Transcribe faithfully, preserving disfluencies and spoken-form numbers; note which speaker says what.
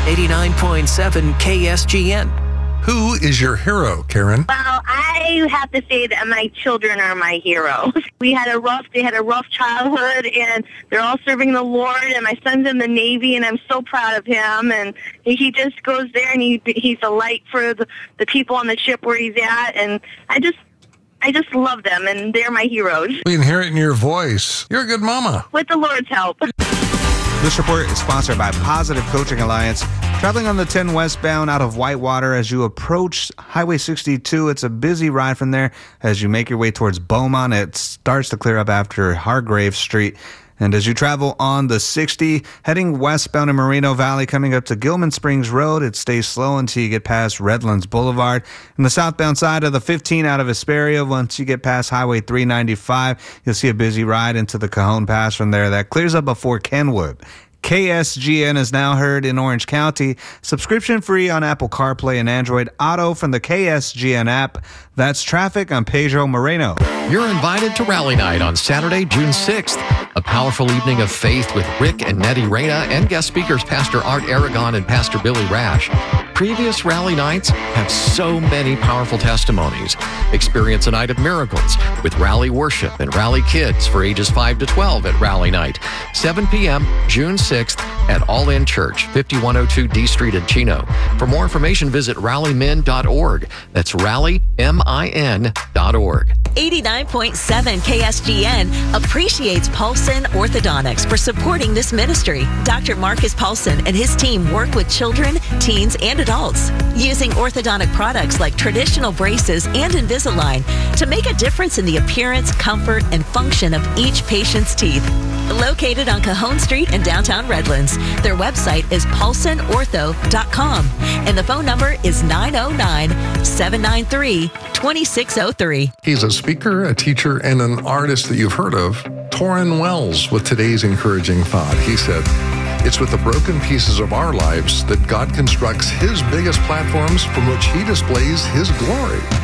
Speaker 1: eighty-nine point seven K S G N.
Speaker 2: Who is your hero, Karen?
Speaker 3: Well, I have to say that my children are my heroes. We had a rough, they had a rough childhood, and they're all serving the Lord, and my son's in the Navy, and I'm so proud of him, and he just goes there, and he he's a light for the, the people on the ship where he's at, and I just, I just love them, and they're my heroes.
Speaker 2: We can hear it in your voice. You're a good mama.
Speaker 3: With the Lord's help.
Speaker 4: This report is sponsored by Positive Coaching Alliance. Traveling on the ten westbound out of Whitewater as you approach Highway sixty-two, it's a busy ride from there. As you make your way towards Beaumont, it starts to clear up after Hargrave Street. And as you travel on the sixty, heading westbound in Moreno Valley, coming up to Gilman Springs Road, it stays slow until you get past Redlands Boulevard. And the southbound side of the fifteen out of Hesperia, once you get past Highway three ninety-five, you'll see a busy ride into the Cajon Pass from there. That clears up before Kenwood. K S G N is now heard in Orange County. Subscription free on Apple CarPlay and Android Auto from the K S G N app. That's traffic on Pedro Moreno.
Speaker 1: You're invited to Rally Night on Saturday, June sixth. A powerful evening of faith with Rick and Nettie Reyna and guest speakers Pastor Art Aragon and Pastor Billy Rash. Previous Rally Nights have so many powerful testimonies. Experience a night of miracles with Rally Worship and Rally Kids for ages five to twelve at Rally Night. seven p.m., June sixth at All In Church, fifty-one oh two D Street in Chino. For more information, visit rally min dot org. That's rally min dot org.
Speaker 5: eighty-nine point seven K S G N appreciates Paulson Orthodontics for supporting this ministry. Doctor Marcus Paulson and his team work with children, teens, and adults using orthodontic products like traditional braces and Invisalign to make a difference in the appearance, comfort, and function of each patient's teeth. Located on Cajon Street in downtown Redlands, their website is paulson ortho dot com and the phone number is nine oh nine, seven nine three, two six oh three.
Speaker 2: He's a speaker, a teacher, and an artist that you've heard of, Torrin Wells, with today's encouraging thought. He said, "It's with the broken pieces of our lives that God constructs his biggest platforms from which he displays his glory."